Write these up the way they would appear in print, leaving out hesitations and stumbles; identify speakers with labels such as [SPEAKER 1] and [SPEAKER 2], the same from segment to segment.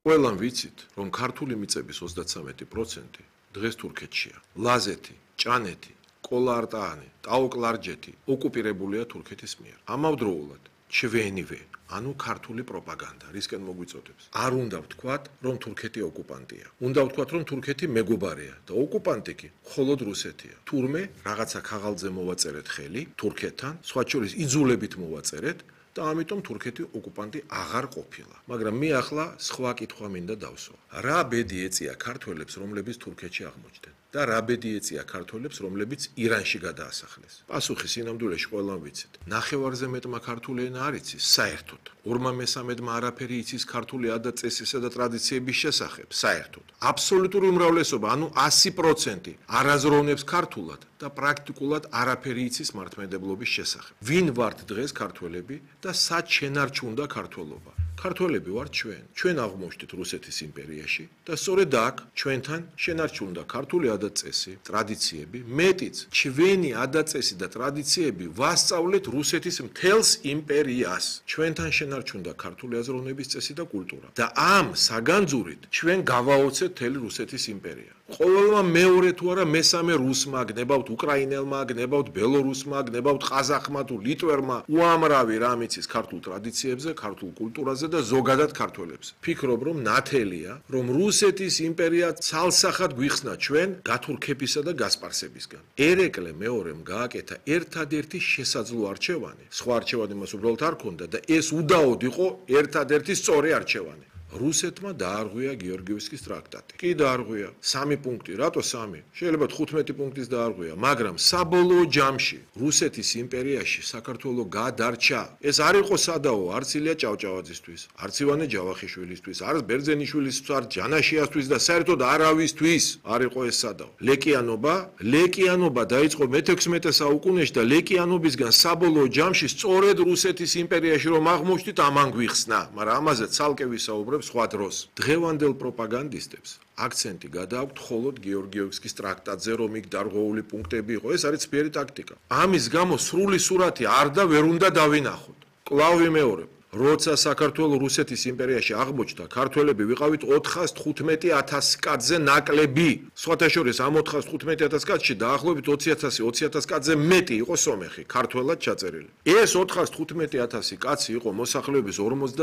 [SPEAKER 1] ყველამ ვიცით, რომ ქართული მიწების 33% დღეს თურქეთშია. ლაზეთი, ჭანეთი, კოლა-არტაანი, ტაო-კლარჯეთი ოკუპირებულია თურქეთის მიერ. ამავდროულად ჩვენივე, ანუ ქართული პროპაგანდა, რისკენ მოგვიწოდებს. არ უნდა ვთქვათ, რომ თურქეთი ოკუპანტია. უნდა ვთქვათ, რომ თურქეთი მეგობარია და ოკუპანტი კი მხოლოდ რუსეთია. თურმე რაღაცა ქაღალდზე მოვაწერეთ ხელი თურქეთთან, სხვა შორის იძულებით მოვაწერეთ და ამიტომ თურქეთი ოკუპანტი აღარ ყოფილა. მაგრამ მე ახლა სხვა კითხვა მინდა დავსვა. რა ბედი ეწია ქართველებს, რომლებიც თურქეთში აღმოჩნდნენ? და რა ბედი ეწია ქართველებს, რომლებიც ირანში გადაასახლეს? პასუხი სინამდვილეში ყველამ ვიცით. ნახევარზე მეტმა ქართული ენა არ იცის საერთოდ. 2/3-მა არაფერი იცის ქართული ადაწესისა და ტრადიციების შესახებ საერთოდ. აბსოლუტური უმრავლესობა, ანუ 100% არაზროვნებს ქართულად და პრაქტიკულად არაფერი იცის მართლმადიდებლობის შესახებ. ვინ ვართ დღეს ქართველები და სად შენარჩუნდა ქართველობა? ქართველები ვართ ჩვენ. ჩვენ აღმოჩნდით რუსეთის იმპერიაში და სწორედ აქ ჩვენთან შენარჩუნდა ქართული ადაწესი, ტრადიციები, მეტიც ჩვენი ადაწესი და ტრადიციები ვასწავლეთ რუსეთის მთელს იმპერიას. ჩვენთან შენარჩუნდა ქართული აზროვნების წესი და კულტურა. და ამ საგანძურით ჩვენ გავაოცეთ მთელი რუსეთის იმპერია. ყოველმა მეორე თუ არა მესამე რუსმა, გნებავთ უკრაინელმა, გნებავთ ბელორუსმა, გნებავთ ყაზახმა თუ ლიტვერმა, უამრავი რამ იცის ქართულ ტრადიციებზე, ქართულ კულტურაზე და ზოგადად ქართველებს. ფიქრობ, რომ ნათელია, რომ რუსეთის იმპერია ცალსახად გვიხსნა ჩვენ გათურქებისა და გასპარსებისგან. ერეკლე მეორემ გააკეთა ერთადერთი შესაძლო არჩევანი. სხვა არჩევანი მას უბრალოდ არ ქონდა და ეს უდაოდ იყო ერთადერთი სწორი არჩევანი. რუსეთმა დაარღვია გეორგიევსკის ტრაქტატი. კი დაარღვია 3 პუნქტი, რატო 3? შეიძლება 15 პუნქტის დაარღვია, მაგრამ საბოლოო ჯამში რუსეთის იმპერიაში საქართველო გადარჩა. ეს არ იყო სადაო, არც ილია ჭავჭავაძისთვის, არც ივანე ჯავახიშვილისთვის, არც ბერძენიშვილისთვის, არც ჯანაშიასთვის და საერთოდ არავისთვის არ იყო ეს სადაო. ლეკიანობა დაიწყო მე-16 საუკუნეში და ლეკიანობისგან საბოლოო ჯამში სწორედ რუსეთის იმპერიაში რომ აღმოჩნდით, ამან გვიხსნა, მაგრამ ამაზე ცალკე ვისაუბრებ სხვა დროს. დღევანდელ პროპაგანდისტებს აქცენტი გადააქვთ მხოლოდ გეორგიევსკის ტრაქტატზე, რომ იქ დარღვეული პუნქტები იყო. ეს არის ძლიერი ტაქტიკა. ამის გამო სრული სურათი არ და ვერ უნდა დავინახოთ. კვლავ ვიმეორებ. როცა საქართველო რუსეთის იმპერიაში აღმოჩნდა, ქართველები ვიყავით 415,000 კაცზე ნაკლები. სხვათა შორის ამ 415,000 კაცში დაახლოებით 20,000 კაცზე მეტი იყო სომეხი, ქართველად ჩაწერილი. ეს 415,000 კაცი იყო მოსახლეობის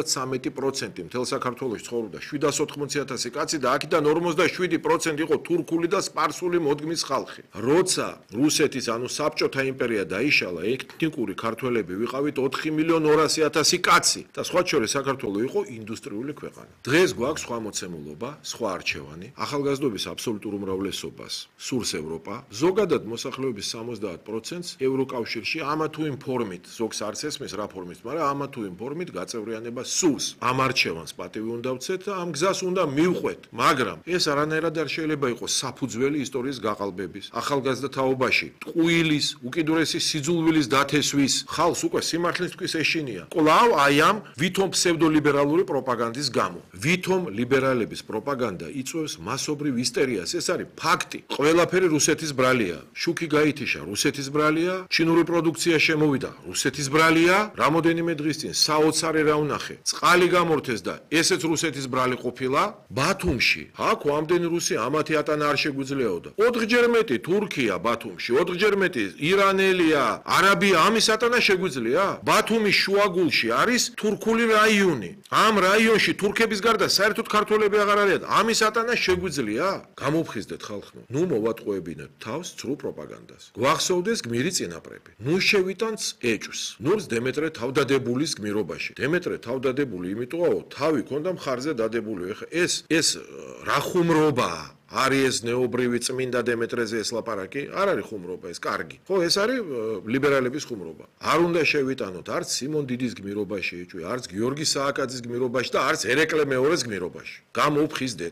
[SPEAKER 1] 53% მთელ საქართველოში ცხოვრობდა 780,000 კაცი და აქედან 47% იყო თურქული და სპარსული მოდგმის ხალხი. როცა რუსეთის, ანუ საბჭოთა იმპერია დაიშალა, ეთნიკური ქართველები ვიყავით 4,200,000 კაცი. და სხვა შორის საქართველო იყო ინდუსტრიული ქვეყანა. დღეს გვაქვს სხვა მოცემულობა, სხვა არჩევანი, ახალგაზრდობის აბსოლუტურ უმრავლესობას სურს ევროპა, ზოგადად მოსახლეობის 70%-ს ევროკავშირში ამა თუ იმ ფორმით, ზოგს არც ესმის რა ფორმით, მაგრამ ამა თუ იმ ფორმით გაწევრიანება სურს. ამ არჩევანს პატივი უნდა ვცეთ და ამ გზას უნდა მივყვეთ, მაგრამ ეს არანაირად არ შეიძლება იყოს საფუძველი ისტორიის გაყალბების, ახალგაზრდა თაობაში, ტყუილის, უკიდურესი სიძულვილის დათესვის, ხალხს უკვე სიმართლის თქვის ეშინია. კვლავ აი ამ ვითომ ფსევდოლიბერალური პროპაგანდის გამო. ვითომ ლიბერალების პროპაგანდა იწვევს მასობრივ ისტერიას, ეს არის ფაქტი. ყველაფერი რუსეთის ბრალია. შუქი გაითიშა, რუსეთის ბრალია, ჩინური პროდუქცია შემოვიდა, რუსეთის ბრალია, რამოდენიმე დღის წინ საოცარი რა ვნახე. წყალი გამორთეს და ესეც რუსეთის brali ყოფილა. ბათუმში, აქ ამდენი რუსი ამათი ატანა არ შეგვიძლიაოდა. 4-ჯერ მეტი თურქია ბათუმში, 4-ჯერ მეტი ირანელია, არაბია, ამის ატანა შეგვიძლია? ბათუმის შუაგულში არის თურქული რაიონი. ამ რაიონში თურქების გარდა საერთოდ ქართველები აღარ არიან. ამის ატანა შეგვიძლია? გამოფხიზდეთ ხალხო. ნუ მოვატყუებინეთ თავს ცრუ პროპაგანდას. გვახსოვდეს გმირი წინაპრები. ნუ შევიტანს ეჭვს. ნურს დემეტრე თავდადებულის გმირობაში. დემეტრე თავდადებული იმიტოაო, თავი ქონდა მხარზე დადებული. ეს რა ხუმრობაა? არის ეს ნეობრივი წმინდა დემეტრეზე ეს ლაპარაკი? არ არის ხუმრობა, ეს კარგი. ხო, ეს არის ლიბერალების ხუმრობა. არ უნდა შევიტანოთ არც სიმონ დიდის გმირობაში ეჭვი, არც გიორგი სააკაძის გმირობაში და არც ერეკლე მეორეს გმირობაში. გამოვხიზდეთ.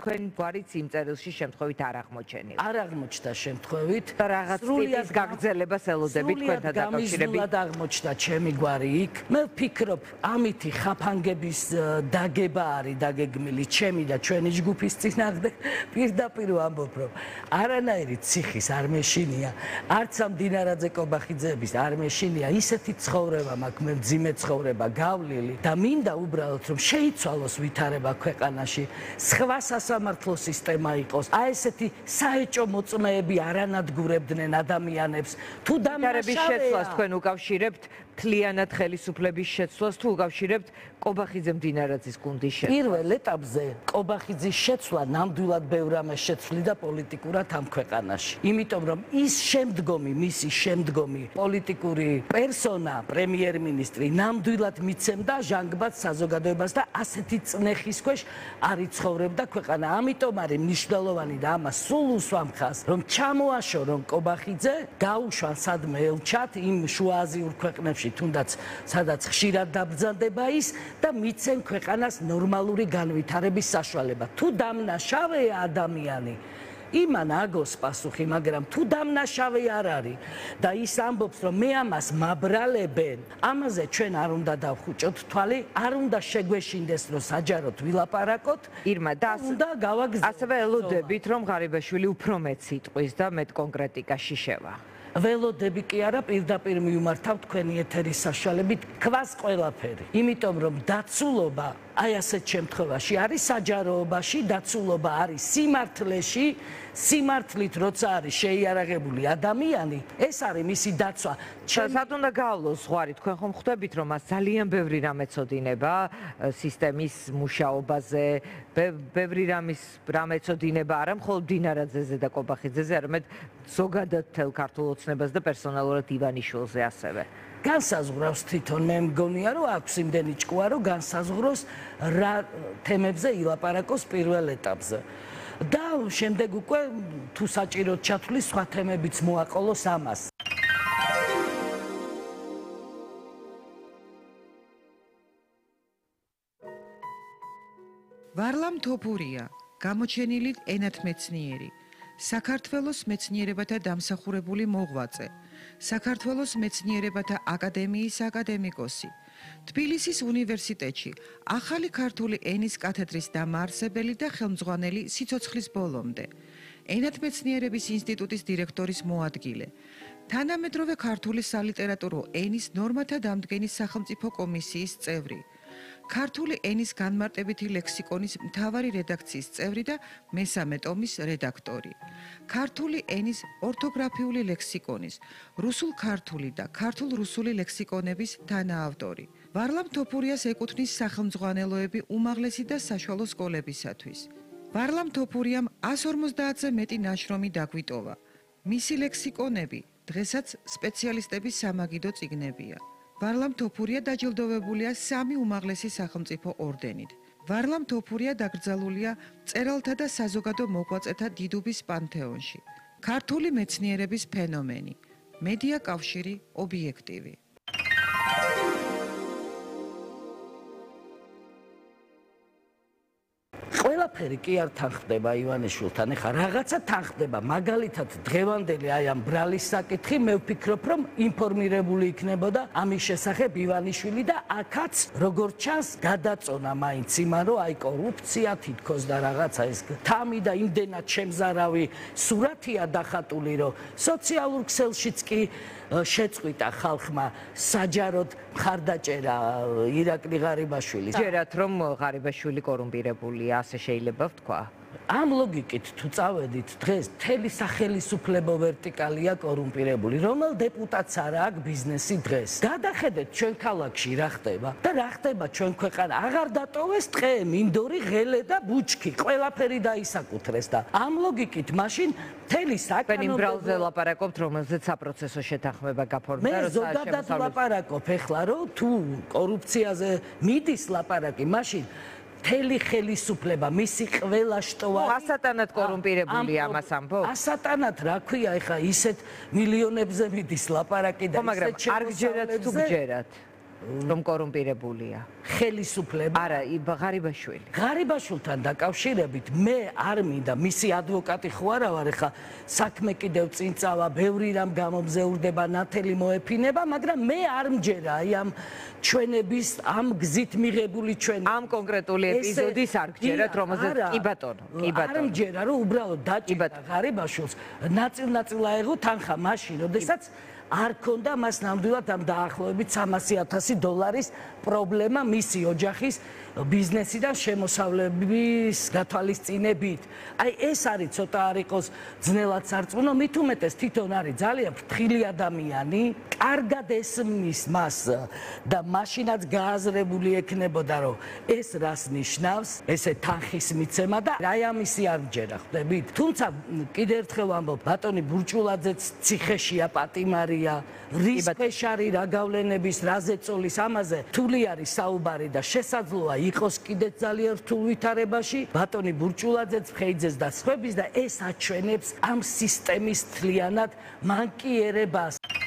[SPEAKER 2] თქვენ გვარიც იმ წერილში შემთხვევით არ აღმოჩენილ.
[SPEAKER 3] არ აღმოჩნდა შემთხვევით.
[SPEAKER 2] რაღაც ტიპის გაგრძელებას ელოდებით თქვენთან დაკავშირებით.
[SPEAKER 3] სრულად აღმოჩნდა ჩემი გვარი იქ. მე ვფიქრობ, ამითი ხაფანგების დაგება არის დაგეგმილი ჩემი და ჩვენი ჯგუფის წინააღმდეგ. პირდაპირ ვამბობ, რომ არანაირი ციხის არ მეშინია, არც ამ დინარაძე კობახიძეების არ მეშინია, ისეთი ცხოვრება მაქვს, მე მძიმე ცხოვრება გავლილი და მინდა უბრალოდ რომ შეიცვალოს ვითარება ქვეყანაში, სხვა სასამართლო სისტემა იყოს. აი ესეთი საეჭო მოწმეები არანადგურებდნენ ადამიანებს. თუ
[SPEAKER 2] დამნაშავეების შეცვლას თქვენ უკავშირებთ მთლიანად ხელისუფლების შეცვლას თუ უკავშირებთ კობახიძე მდინარაძის გუნდის შეცვლას?
[SPEAKER 3] პირველ ეტაპზე კობახიძის შეცვლა ნამდვილად ბევრ ამას შეცვლიდა პოლიტიკურად ამ ქვეყანაში. იმიტომ რომ ის მისი შემდგომი პოლიტიკური პერსონა, პრემიერ-მინისტრი ნამდვილად მიცემდა ჟანგბადს საზოგადოებას და ასეთი წნეხის ქვეშ არ იცხოვრებდა ქვეყანა. ამიტომ არის მნიშვნელოვანი და ამას სულ უსვამ ხაზს, რომ ჩამოაშორონ კობახიძე, გაუშვან სადმე ელჩად იმ შუააზიურ ქვეყნებში, თუნდაც სადაც ხშირად დაბრძანდება ის და მიცენ ქვეყანას ნორმალური განვითარების საშუალება. თუ დამნაშავეა ადამიანი, იმან აგოს პასუხი, მაგრამ თუ დამნაშავე არ არის და ის ამბობს, რომ მე ამას მაბრალებენ, ამაზე ჩვენ არ უნდა დავხუჭოთ თვალი, არ უნდა შეგვეშინდეს, რომ საჯაროდ ვილაპარაკოთ,
[SPEAKER 2] ირმა და
[SPEAKER 3] უნდა გავაგზავნოთ.
[SPEAKER 2] ასევე ელოდებით, რომ ღარიბაშვილი უფრო მეტ სიტყვის და მეტ კონკრეტიკაში შევა.
[SPEAKER 3] ველოდები კი არა, პირდაპირ მივმართავ თქვენი ეთერის საშუალებით, ქვას ყველაფერი. იმიტომ რომ დაცულობა აი ასეთ შემთხვევაში არის საჯაროობაში, დაცულობა არის სიმართლეში, სიმართლით როცა არის შეიარაღებული ადამიანი, ეს არის მისი დაცვა.
[SPEAKER 2] სად უნდა გავლოს ზღვარი, თქვენ ხომ ხვდებით, რომ მას ძალიან ბევრი რამე წოდინება სისტემის მუშაობაზე, ბევრი რამე წოდინება არა მხოლოდ დინარაძეზე და კობახიძეზე, არამედ ზოგადად თელ ქართულ ოცნებას და პერსონალურად ივანიშვილზე ასევე. განსაზღვრავს თვითონ მე მგონია რომ აქვს იმდენი ჭკუა რომ განსაზღვროს რა თემებზე ილაპარაკოს პირველ ეტაპზე და შემდეგ უკვე თუ საჭიროდ ჩათვლის სხვა თემებიც მოაყოლოს ამას.
[SPEAKER 4] ვარლამ თოფურია, გამოჩენილი ენათმეცნიერი, საქართველოს მეცნიერებათა დამსახურებული მოღვაწე, საქართველოს მეცნიერებათა აკადემიის აკადემიკოსი, თბილისის უნივერსიტეტში ახალი ქართული ენის კათედრის დამაარსებელი და ხელმძღვანელი სიცოცხლის ბოლომდე, ენათმეცნიერების ინსტიტუტის დირექტორის მოადგილე, თანამედროვე ქართული სალიტერატურო ენის ნორმათა დამდგენის სახელმწიფო კომისიის წევრი, ქართული ენის განმარტებითი ლექსიკონის მთავარი რედაქციის წევრი და მესამე ტომის რედაქტორი, ქართული ენის ორთოგრაფიული ლექსიკონის, რუსულ-ქართული და ქართულ-რუსული ლექსიკონების თანაავტორი. ვარლამ თოფურიას ეკუთვნის სახელმძღვანელოები უმაღლესი და საშუალო სკოლებისათვის. ვარლამ თოფურიამ 150-ზე მეტი ნაშრომი დაგვიტოვა. მისი ლექსიკონები დღესაც სპეციალისტების სამაგიდო წიგნებია. ვარლამ თოფურია დაჯილდოვებულია 3 უმაღლესი სახელმწიფო ორდენით. ვარლამ თოფურია დაკრძალულია მწერალთა და საზოგადო მოღვაწეთა დიდუბის პანთეონში. ქართული მეცნიერების ფენომენი, მედია კავშირი, ობიექტივი.
[SPEAKER 3] ყველაფერი კი არ თანხდება ივანიშვილთან, ეხლა რაღაცა თანხდება, მაგალითად დღევანდელი აი ამ ბრალის საკითხი, მე ვფიქრობ, რომ ინფორმირებული იქნებოდა ამის შესახებ ივანიშვილი და აქაც როგორც ჩანს გადაწონა მაინც იმან, რომ აი კორუფცია თითქოს და რაღაცა ეს თამი და იმდენად შემზარავი სურათია დახატული, რომ სოციალურ ქსელშიც კი შეწყვიტა ხალხმა საჯაროდ მხარდაჭერა ირაკლი ღარიბაშვილის.
[SPEAKER 2] ჯერათ რომ ღარიბაშვილი კორუმპირებულია, ასე შეიძლება ვთქვა?
[SPEAKER 3] ამ ლოგიკით თუ წავედით დღეს მთელი სახელისუფლებო ვერტიკალია კორუმპირებული. რომელ დეპუტატს არა აქვს ბიზნესი დღეს? გადახედეთ ჩვენ ქალაქში რა ხდება და რა ხდება ჩვენ ქვეყანა. აღარ დატოვეს ტყე, მინდორი, ღელე და ბუჩქი. ყველაფერი დაისაკუთრეს და ამ ლოგიკით მაშინ მთელი საკანონმდებლო
[SPEAKER 2] თქვენ იმ ბრალზე ლაპარაკობთ, რომელზეც საპროცესო შეთანხმება გაფორმდა,
[SPEAKER 3] მე ზოგადად ლაპარაკობ ეხლა, რომ თუ კორუფციაზე მიდის ლაპარაკი, მაშინ მთელი ხელისუფლება, მისი ყველა შტოარი
[SPEAKER 2] ასატანად კორუმპირებულია ამას ამბობ?
[SPEAKER 3] ასატანად რა ქვია ეხლა ისეთ მილიონებზე მიდის ლაპარაკი და
[SPEAKER 2] მაგრამ არ გჯერათ თუ გჯერათ? რომ კორუმპირებულია.
[SPEAKER 3] ხელისუფლება
[SPEAKER 2] არა, ღარიბაშვილი.
[SPEAKER 3] ღარიბაშვილთან დაკავშირებით მე არ მინდა მისი ადვოკატი ხო არა ვარ, ეხა საქმე კიდევ წინ წავა, ბევრი რამ გამომზეურდება, ნათელი მოეფინება, მაგრამ მე არ მჯერა აი ამ ჩვენების ამ გზით მიღებული ჩვენ
[SPEAKER 2] ამ კონკრეტული ეპიზოდის არ გჯერათ, რომელზეც კი ბატონო, კი
[SPEAKER 3] არ
[SPEAKER 2] ბატონო.
[SPEAKER 3] მჯერა, რომ უბრალოდ დაჭირდა ღარიბაშვილს ნაწილ-ნაწილ აეღო თანხა მაშინ, როდესაც არ ქონდა მას ნამდვილად ამ დაახლოებით $300,000 პრობლემა მისი ოჯახის ბიზნესიდან შემოსავლების გათვალისწინებით. აი ეს არის ცოტა არ იყოს ძნელად სარწმუნო, მით უმეტეს თვითონ არის ძალიან ფრთხილი ადამიანი, კარგად ესმის მას და მაშინაც გააზრებული ექნებოდა, რომ ეს რას ნიშნავს, ესე თანხის მიცემა და აი ამისი არ მჯერა, ხვდებით? თუმცა კიდევ ერთხელ ვამბობ, ბატონი ბურჭულაძეც ციხეშია, პატიმარია, რის ფეშარი რა გავლენების, რა ზეწოლის ამაზე რთული არის საუბარი და შესაძლოა იყოს კიდეც ძალიან რთულ ვითარებაში ბატონი ბურჭულაძეც, ფხეიძეს და სხვების და ეს აჩვენებს ამ სისტემის თლიანად მანკიერებას.